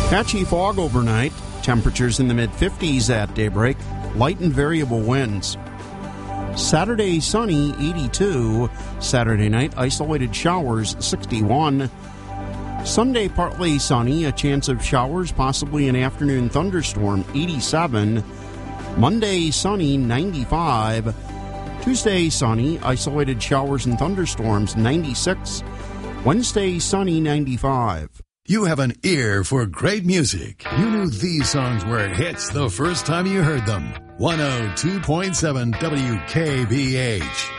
Patchy fog overnight. Temperatures in the mid-50s at daybreak. Light and variable winds. Saturday, sunny, 82. Saturday night, isolated showers, 61. Sunday, partly sunny, a chance of showers, possibly an afternoon thunderstorm, 87. Monday, sunny, 95. Tuesday, sunny, isolated showers and thunderstorms, 96. Wednesday, sunny, 95. You have an ear for great music. You knew these songs were hits the first time you heard them. 102.7 WKBH.